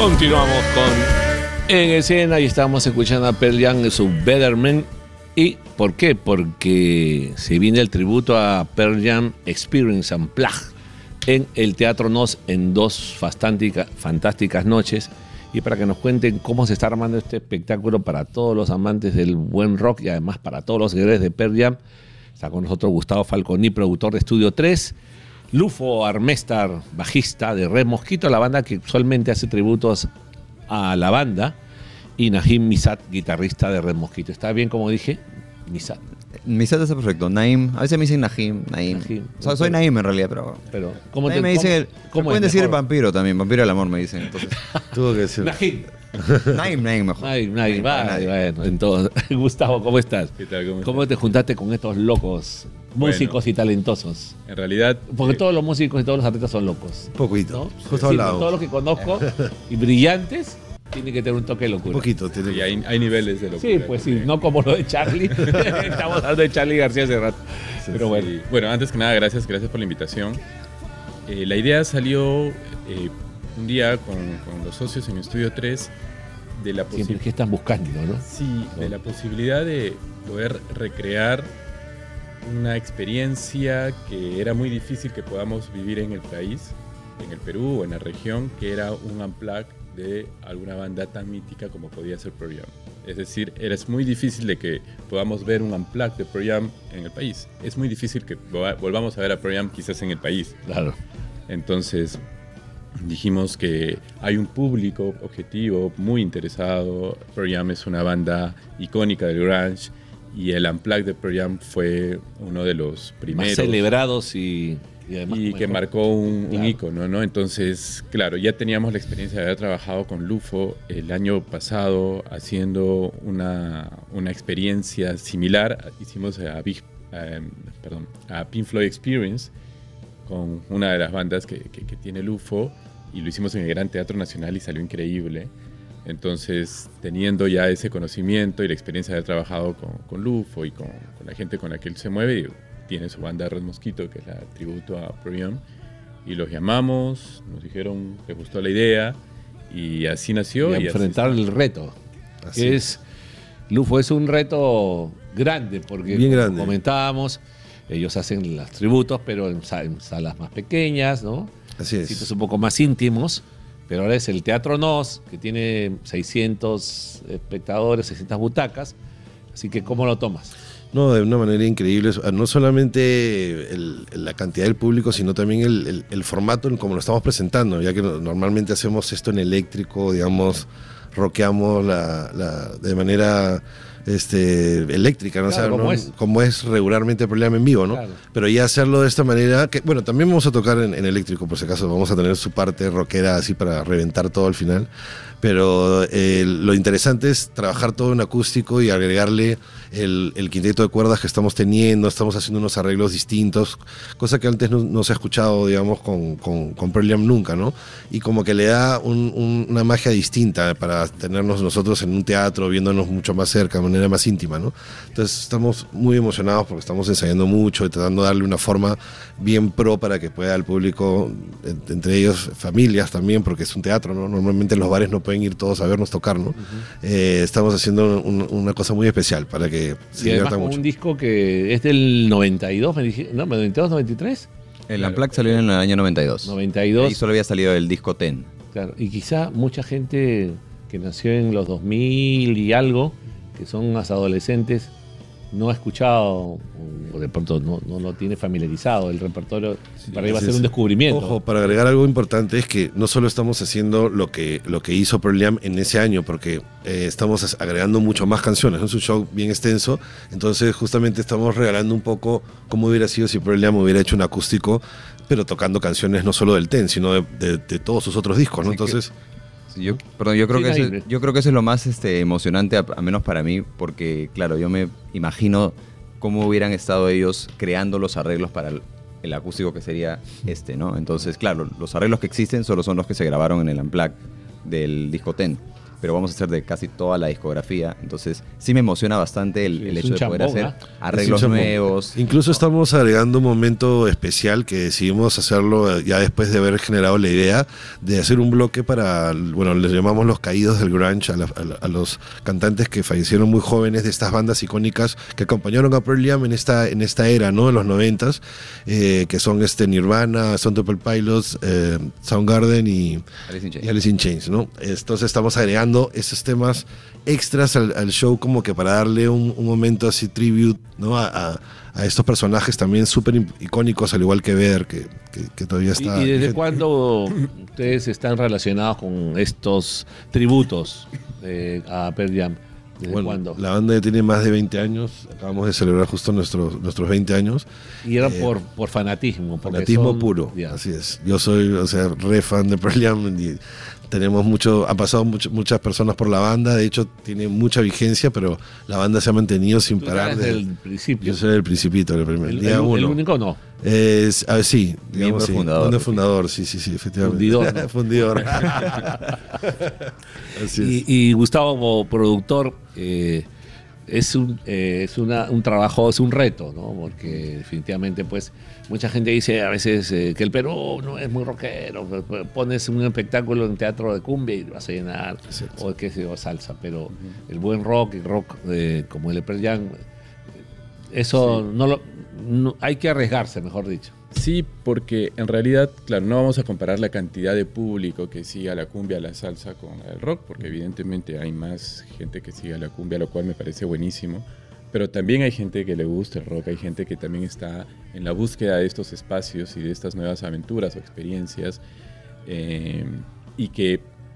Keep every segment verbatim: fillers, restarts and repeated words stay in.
Continuamos con En Escena y estamos escuchando a Pearl Jam en su Better Man. ¿Y por qué? Porque se viene el tributo a Pearl Jam Experience Unplugged en el Teatro Nos en dos fantástica, fantásticas noches. Y para que nos cuenten cómo se está armando este espectáculo para todos los amantes del buen rock y además para todos los seguidores de Pearl Jam, está con nosotros Gustavo Falconi, productor de Estudio tres, Lufo Armestar, bajista de Red Mosquito, la banda que usualmente hace tributos a la banda, y Najim Misat, guitarrista de Red Mosquito. ¿Está bien como dije? Misat. Misat está perfecto. Naim, a veces me dicen Najim, Naim. Najim. O sea, soy Naim en realidad, pero... Pero, ¿cómo Naim te, me dice, ¿cómo, ¿cómo cómo pueden es decir mejor? vampiro también, vampiro del amor me dicen. Entonces, Tuvo que decir. Najim. Naim, Naim mejor. Najim, Najim. para Vale, nadie. bueno, entonces, Gustavo, ¿cómo estás? ¿Qué tal? ¿Cómo ¿Cómo te juntaste con estos locos, músicos Bueno, y talentosos? En realidad, Porque eh, todos los músicos y todos los artistas son locos. Un poquito. ¿No? Justo Sí, al lado. todos los que conozco y brillantes tienen que tener un toque de locura. Un poquito. Tiene y que... hay, hay niveles de locura. Sí, pues sí, no como lo de Charlie. Estamos hablando de Charlie García hace rato. Pero bueno. Sí. Bueno, antes que nada, gracias, gracias por la invitación. Eh, la idea salió eh, un día con, con los socios en Estudio tres de la Siempre posibilidad. que están buscando, ¿no? Sí, de la posibilidad de poder recrear una experiencia que era muy difícil que podamos vivir en el país, en el Perú o en la región, que era un unplug de alguna banda tan mítica como podía ser Pearl Jam. Es decir, era es muy difícil de que podamos ver un unplug de Pearl Jam en el país. Es muy difícil que volvamos a ver a Pearl Jam quizás en el país. Claro. Entonces dijimos que hay un público objetivo muy interesado. Pearl Jam es una banda icónica del grunge y el Unplugged de Pearl Jam fue uno de los primeros. Más celebrados y, y además Y que mejor. marcó un, Claro. un ícono, ¿no? Entonces, claro, ya teníamos la experiencia de haber trabajado con Lufo el año pasado haciendo una, una experiencia similar. Hicimos a, Big, eh, perdón, a Pink Floyd Experience con una de las bandas que, que, que tiene Lufo y lo hicimos en el Gran Teatro Nacional y salió increíble. Entonces, teniendo ya ese conocimiento y la experiencia de haber trabajado con, con Lufo y con, con la gente con la que él se mueve, tiene su banda Red Mosquito, que es la tributo a Pearl Jam, y los llamamos, nos dijeron que les gustó la idea, y así nació. Y Y, enfrentar así el reto. Así Que es, Lufo es un reto grande, porque Bien como grande. comentábamos, ellos hacen los tributos, pero en, sa- en salas más pequeñas, ¿no? Así es. Sitios un poco más íntimos, pero ahora es el Teatro Nos, que tiene seiscientos espectadores, seiscientas butacas, así que ¿cómo lo tomas? No, de una manera increíble. No solamente el- la cantidad del público, sino también el, el- el formato en cómo lo estamos presentando, ya que no- normalmente hacemos esto en eléctrico, digamos, rockeamos la, la- de manera este, eléctrica, ¿no? Claro, O sea, como no- es. como es regularmente el programa en vivo, ¿no? Claro. Pero ya hacerlo de esta manera, que bueno, también vamos a tocar en, en eléctrico, por si acaso, vamos a tener su parte rockera así para reventar todo al final. Pero eh, lo interesante es trabajar todo en acústico y agregarle el, el quinteto de cuerdas que estamos teniendo, estamos haciendo unos arreglos distintos, cosa que antes no, no se ha escuchado, digamos, con, con, con Pearl Jam nunca, ¿no? Y como que le da un- un- una magia distinta para tenernos nosotros en un teatro, viéndonos mucho más cerca, de manera más íntima, ¿no? Entonces estamos muy emocionados porque estamos ensayando mucho y tratando de darle una forma bien pro para que pueda el público, en- entre ellos familias también, porque es un teatro, ¿no? Normalmente en los bares no pueden ir todos a vernos tocar, ¿no? Eh, estamos haciendo un- una cosa muy especial para que se Y además diviertan con mucho. un disco que es del noventa y dos, me dije, ¿no? ¿noventa y dos, noventa y tres? El Unplugged salió en el año noventa y dos. noventa y dos. Y solo había salido el disco Ten. Claro, y quizá mucha gente que nació en los dos mil y algo, que son más adolescentes, no ha escuchado, o de pronto no, no lo tiene familiarizado el repertorio, para ahí va a así ser es. un descubrimiento. Ojo, para agregar algo importante es que no solo estamos haciendo lo que, lo que hizo Pearl Jam en ese año, porque eh, estamos as- agregando mucho más canciones, ¿no? Es un show bien extenso, entonces justamente estamos regalando un poco cómo hubiera sido si Pearl Jam hubiera hecho un acústico, pero tocando canciones no solo del Ten, sino de, de- de todos sus otros discos, ¿no? Así que- Entonces, Sí, yo, perdón, yo creo, Sí, que Naim. ese, yo creo que eso es lo más este, emocionante, a, a menos para mí, porque, claro, yo me imagino cómo hubieran estado ellos creando los arreglos para el, el acústico que sería este, ¿no? Entonces, claro, los arreglos que existen solo son los que se grabaron en el Unplugged del disco Ten. pero vamos a hacer de casi toda la discografía. Entonces, sí me emociona bastante el, Sí, el es hecho un de poder chambón, hacer ¿eh? arreglos Es un chambón. nuevos. Incluso estamos agregando un momento especial que decidimos hacerlo ya después de haber generado la idea de hacer un bloque para, bueno, les llamamos los caídos del grunge, a, la- a la- a los cantantes que fallecieron muy jóvenes de estas bandas icónicas que acompañaron a Pearl Jam en esta, en esta era, ¿no? De los noventas, eh, que son este Nirvana, Stone Temple Pilots, eh, Soundgarden y, Alice in Chains. y Alice in Chains, ¿no? Entonces estamos agregando esos temas extras al, al show como que para darle un, un momento así tribute, ¿no? A, a- a estos personajes también súper icónicos, al igual que Vedder, que, que, que todavía ¿Y, está... y desde vigente. cuándo ustedes están relacionados con estos tributos eh, a Pearl Jam? ¿Desde Bueno, cuándo? la banda ya tiene más de veinte años, acabamos de celebrar justo nuestros, nuestros veinte años. Y era eh, por, por fanatismo. porque Fanatismo son- puro, ya. así es. Yo soy, o sea, re fan de Pearl Jam y tenemos mucho, han pasado mucho- muchas personas por la banda, de hecho tiene mucha vigencia, pero la banda se ha mantenido sin Tú parar. desde de- el principio. Yo soy el principito, el primer el, día el- uno. el único no. Es, a ver, sí, digamos, Miembro sí. fundador. Miembro fundador, sí, sí, sí, efectivamente. Fundidor, ¿no? Fundidor. Así es. Y, y Gustavo, como productor, eh, es, un, eh, es una- un trabajo, es un reto, ¿no? Porque definitivamente, pues, mucha gente dice a veces eh, que el Perú no es muy rockero. Pones un espectáculo en teatro de cumbia y vas a llenar, Exacto. o qué sé yo, salsa. Pero el buen rock, el rock eh, como el de Pearl Jam, eso no lo, no- hay que arriesgarse, mejor dicho. Sí, porque en realidad, claro, no vamos a comparar la cantidad de público que sigue a la cumbia, a la salsa con el rock, porque evidentemente hay más gente que sigue a la cumbia, lo cual me parece buenísimo. Pero también hay gente que le gusta el rock, hay gente que también está en la búsqueda de estos espacios y de estas nuevas aventuras o experiencias, eh, y que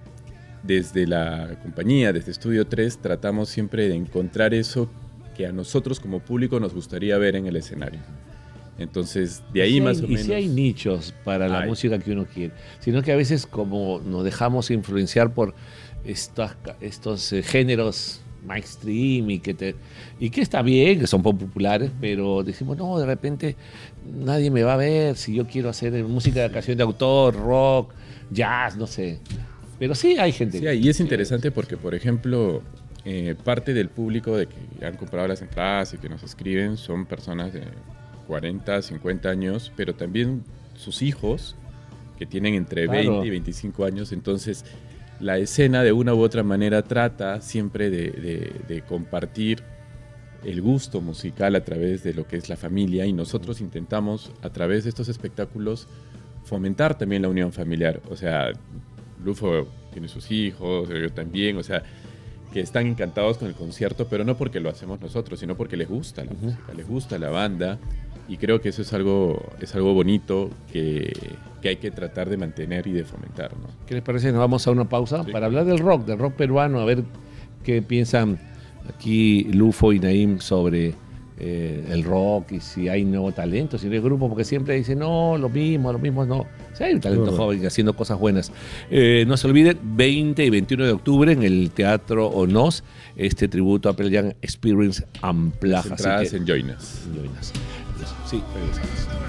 desde la compañía, desde Estudio tres, tratamos siempre de encontrar eso que a nosotros como público nos gustaría ver en el escenario. Entonces, de ahí Y sí más hay- o menos... Y sí hay nichos para la Hay. música que uno quiere, sino que a veces como nos dejamos influenciar por estas, estos eh, géneros mainstream y que, te, y que está bien, que son populares, pero decimos, no, de repente nadie me va a ver si yo quiero hacer música de canción de autor, rock, jazz, no sé. Pero sí hay gente. Sí, y es interesante porque, por ejemplo, eh, parte del público de que han comprado las entradas y que nos escriben son personas de cuarenta, cincuenta años, pero también sus hijos, que tienen entre Claro. veinte y veinticinco años. Entonces, la escena de una u otra manera trata siempre de, de- de compartir el gusto musical a través de lo que es la familia, y nosotros intentamos a través de estos espectáculos fomentar también la unión familiar. O sea, Lufo tiene sus hijos, yo también, o sea, que están encantados con el concierto, pero no porque lo hacemos nosotros, sino porque les gusta la Ujú. música, les gusta la banda, y creo que eso es algo, es algo bonito que, que hay que tratar de mantener y de fomentar, ¿no? ¿Qué les parece? Nos vamos a una pausa Sí. para hablar del rock, del rock peruano, a ver qué piensan aquí Lufo y Naim sobre eh, el rock y si hay nuevo talento, si no hay grupo, porque siempre dicen, no, lo mismo, lo mismo no. Si hay un talento Bueno. joven haciendo cosas buenas. Eh, no se olviden, veinte y veintiuno de octubre en el Teatro Onos, este tributo a Pearl Jam Experience Unplugged. Las Así entradas que- en Joinas. Joinas. Sí, regresamos.